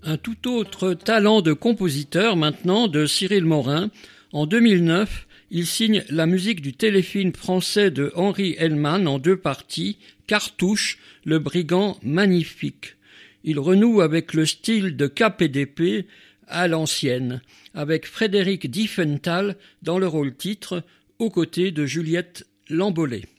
Un tout autre talent de compositeur maintenant de Cyril Morin. En 2009, il signe la musique du téléfilm français de Henri Hellman en 2 parties, Cartouche, le brigand magnifique. Il renoue avec le style de KPDP à l'ancienne, avec Frédéric Diefenthal dans le rôle titre, aux côtés de Juliette Lambollet.